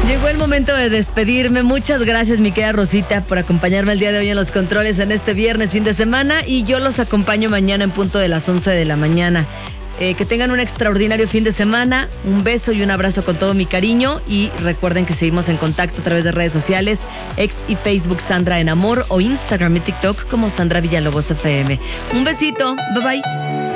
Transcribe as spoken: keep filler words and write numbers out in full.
Llegó el momento de despedirme. Muchas gracias, mi querida Rosita, por acompañarme el día de hoy en los controles en este viernes, fin de semana. Y yo los acompaño mañana en punto de las once de la mañana. Eh, que tengan un extraordinario fin de semana. Un beso y un abrazo con todo mi cariño. Y recuerden que seguimos en contacto a través de redes sociales, X y Facebook Sandra en Amor, o Instagram y TikTok como Sandra Villalobos F M. Un besito. Bye bye.